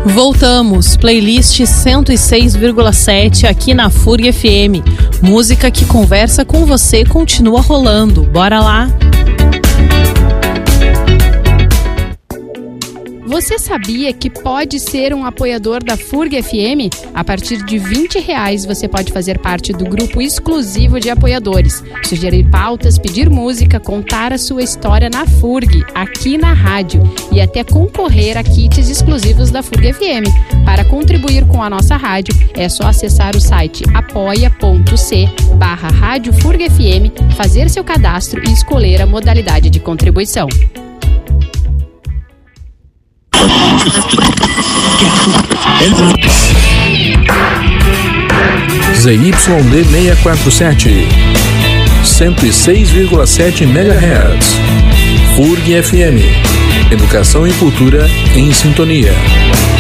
Voltamos, playlist 106,7 aqui na FURG FM. Música que conversa com você continua rolando. Bora lá! Você sabia que pode ser um apoiador da FURG FM? A partir de R$20 você pode fazer parte do grupo exclusivo de apoiadores, sugerir pautas, pedir música, contar a sua história na FURG, aqui na rádio, e até concorrer a kits exclusivos da FURG FM. Para contribuir com a nossa rádio, é só acessar o site apoia.c/Rádio FURG FM, fazer seu cadastro e escolher a modalidade de contribuição. ZYD 647, 106,7 MHz. FURG FM. Educação e cultura em sintonia.